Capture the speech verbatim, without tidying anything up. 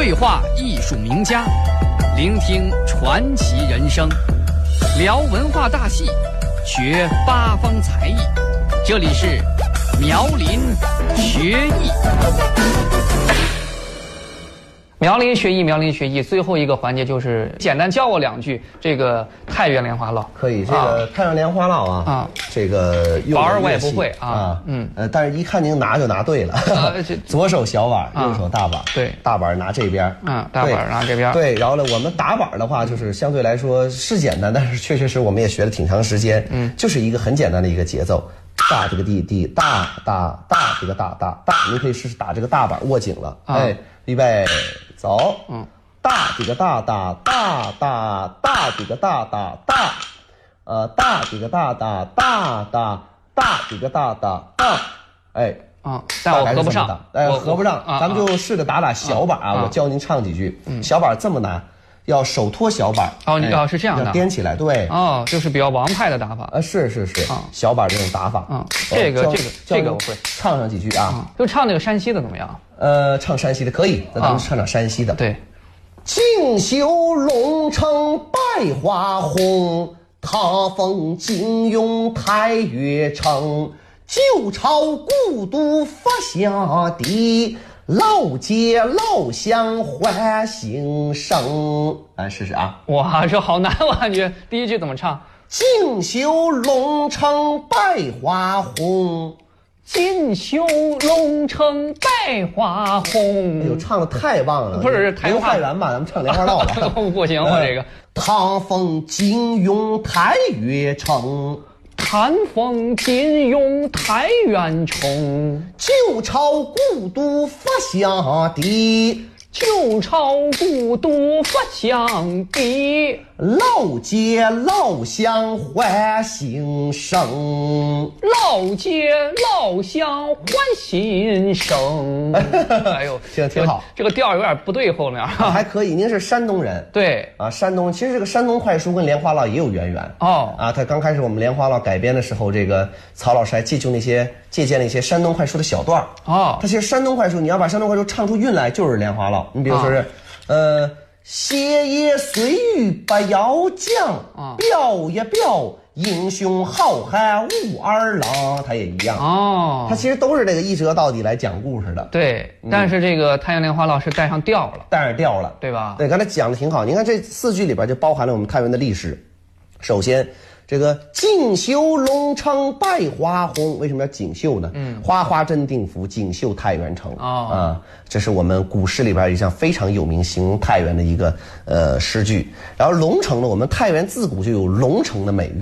对话艺术名家，聆听传奇人生，聊文化大戏，学八方才艺。这里是苗林学艺。苗林学艺，苗林学艺，最后一个环节就是简单教我两句这个太原莲花落。 可以，这个太原莲花落啊，啊这个宝儿我也不会啊， 啊嗯呃，但是一看您拿就拿对了，啊、左手小板，右手大板， 对， 大板拿这边， 嗯，大板拿这边， 对，然后呢，我们打板的话，就是相对来说是简单，但是确确实我们也学了挺长时间，嗯，就是一个很简单的一个节奏。大这个地地大大大这个大大大，你可以试试打这个大板握紧了，啊、哎，预备走，嗯，大这个大大大大大这个大大大，呃，大这个大大大大大这个大大大，哎， 啊，但我合不上， 哎，合不上，啊、咱们就试着打打小板啊，啊我教您唱几句，嗯、小板这么难。要手托小板哦，你哦是这样的， 要颠起来，对哦，就是比较王派的打法啊，是是是，小板这种打法啊，这个这个这个我会唱上几句啊， 就唱那个山西的怎么样？ 呃，唱山西的可以，那咱们唱唱山西的。 对， 锦绣龙城百花红，踏风金庸太岳城，旧朝故都发下地。老街老巷欢兴生，来试试啊！ 哇，这好难，我感觉第一句怎么唱？ 锦绣龙城百花红， 锦绣龙城百花红。 哎呦，唱的太棒了！ 不是太太原吧？咱们唱莲花落吧。 不行，我这个。 唐风金庸太岳城。 寒风金庸太原城， 旧朝故都发祥地， 旧朝故都发祥地， 老街老巷欢兴生， 老街老巷欢欣生。哎呦， 挺挺好， 这个调有点不对，后面、啊、 还可以。您是山东人， 对啊，山东其实这个山东快书跟莲花落也有渊源哦。 啊，他刚开始我们莲花落改编的时候，这个曹老师还借就那些借鉴了一些山东快书的小段哦。他其实山东快书，你要把山东快书唱出韵来，就是莲花落。你比如说是，哦、呃。歇业随遇不要将，啊、表也表英雄好汉武二郎，他也一样哦。他其实都是这个一折到底来讲故事的。 对，嗯、但是这个太原莲花落是带上调了， 带上调了， 对吧？ 对，刚才讲的挺好。你看这四句里边就包含了我们太原的历史。首先，这个锦绣龙城百花红，为什么要锦绣呢？嗯，花花真定府，锦绣太原城。哦，啊，这是我们古诗里边一项非常有名形容太原的一个呃诗句。然后龙城呢，我们太原自古就有龙城的美誉。